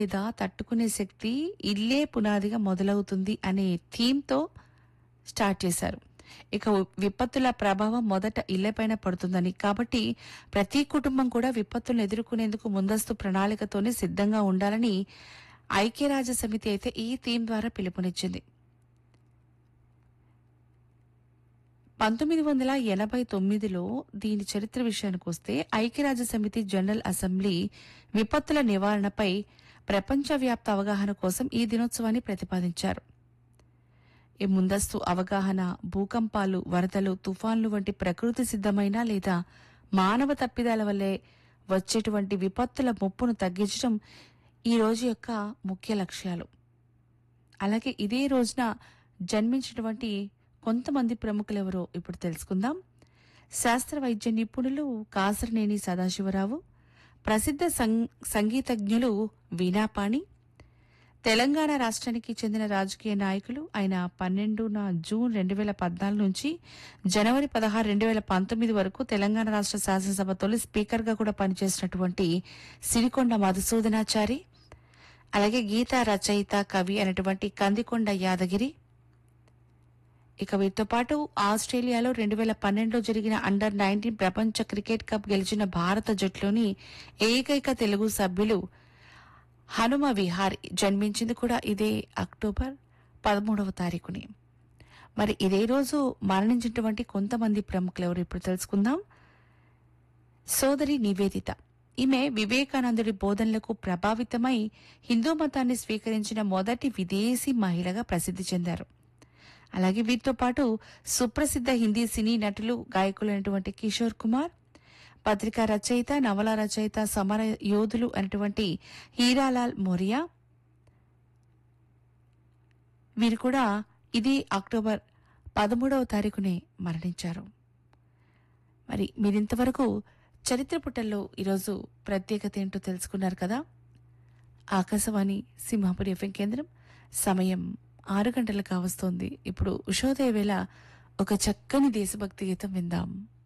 మీద తట్టుకునే శక్తి ఇల్లే పునాదిగా మొదలవుతుంది అనే థీమ్‌తో స్టార్ట్ చేశారు. ఇక విపత్తుల ప్రభావం మొదట ఇళ్లపైన పడుతుందని, కాబట్టి ప్రతి కుటుంబం కూడా విపత్తులను ఎదుర్కొనేందుకు ముందస్తు ప్రణాళికతోనే సిద్ధంగా ఉండాలని ఐక్యరాజ్య సమితి అయితే ఈ థీమ్ ద్వారా పిలుపునిచ్చింది. 1989లో దీని చరిత్ర విషయానికొస్తే ఐక్యరాజ్య సమితి జనరల్ అసెంబ్లీ విపత్తుల నివారణపై ప్రపంచవ్యాప్త అవగాహన కోసం ఈ దినోత్సవాన్ని ప్రతిపాదించారు. ఈ ముందస్తు అవగాహన భూకంపాలు, వరదలు, తుఫాన్లు వంటి ప్రకృతి సిద్ధమైన లేదా మానవ తప్పిదాల వల్లే వచ్చేటువంటి విపత్తుల ముప్పును తగ్గించడం ఈ రోజు యొక్క ముఖ్య లక్ష్యాలు. అలాగే ఇదే రోజున జన్మించినటువంటి కొంతమంది ప్రముఖులెవరో ఇప్పుడు తెలుసుకుందాం. శాస్త్ర వైద్య నిపుణులు కాసరనేని సదాశివరావు, ప్రసిద్ధ సంగీతజ్ఞులు వీణాపాణి, తెలంగాణ రాష్ట్రానికి చెందిన రాజకీయ నాయకులు ఆయన 12 జూన్ 2014 నుంచి జనవరి 16, 2019 వరకు తెలంగాణ రాష్ట్ర శాసనసభ తొలి స్పీకర్గా కూడా పనిచేసినటువంటి సిరికొండ మధుసూదనాచారి, అలాగే గీతా రచయిత, కవి అయినటువంటి కందికొండ యాదగిరి. ఇక వీటితో పాటు ఆస్ట్రేలియాలో 2012లో జరిగిన అండర్-19 ప్రపంచ క్రికెట్ కప్ గెలిచిన భారత జట్టులోని ఏకైక తెలుగు సభ్యులు హనుమ విహారి జన్మించింది కూడా ఇదే అక్టోబర్ 13వ తారీఖుని. మరి ఇదే రోజు మరణించినటువంటి కొంతమంది ప్రముఖులు ఎవరు ఇప్పుడు తెలుసుకుందాం. సోదరి నివేదిత, ఈమె వివేకానందుడి బోధనలకు ప్రభావితమై హిందూ మతాన్ని స్వీకరించిన మొదటి విదేశీ మహిళగా ప్రసిద్ధి చెందారు. అలాగే వీరితో పాటు సుప్రసిద్ధ హిందీ సినీ నటులు, గాయకులైనటువంటి కిషోర్ కుమార్, పత్రికా రచయిత, నవల రచయిత, సమర యోధులు అయినటువంటి హీరాలాల్ మోరియా, వీరు కూడా ఇది అక్టోబర్ 13వ తారీఖునే మరణించారు. మరి మీరింతవరకు చరిత్ర పుటల్లో ఈరోజు ప్రత్యేకత ఏంటో తెలుసుకున్నారు కదా. ఆకాశవాణి సింహాపురి ఎఫ్ఎం కేంద్రం, సమయం 6 గంటలు కావస్తోంది. ఇప్పుడు ఉషోదయ వేళ ఒక చక్కని దేశభక్తి గీతం విందాం.